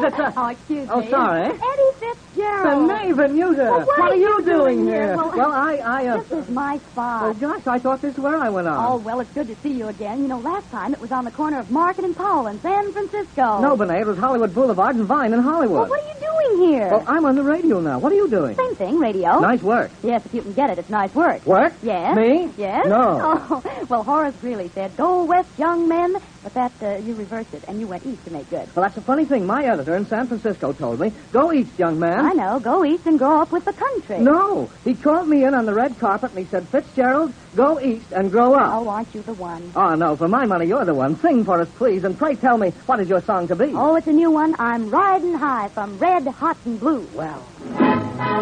Oh, excuse me. Oh, sorry. Eddie Fitzgerald. Maeve Bermuda. Well, what are you doing here? Well, I This is my spot. Oh, gosh, I thought this is where I went on. Oh, well, it's good to see you again. You know, last time it was on the corner of Market and Powell in San Francisco. No, Benet, it was Hollywood Boulevard and Vine in Hollywood. Well, what are you doing here? Well, I'm on the radio now. What are you doing? Same thing, radio. Nice work. Yes, if you can get it, it's nice work. Work? Yes. Me? Yes. No. Oh, well, Horace Greeley said, go west, young men, but that, you reversed it, and you went east to make good. Well, that's a funny thing. My editor in San Francisco told me, go east, young man. I know. Go east and grow up with the country. No. He called me in on the red carpet and he said, Fitzgerald, go east and grow up. Oh, aren't you the one? Oh, no. For my money, you're the one. Sing for us, please, and pray tell me, what is your song to be? Oh, it's a new one. I'm riding high from red, hot, and blue. Well...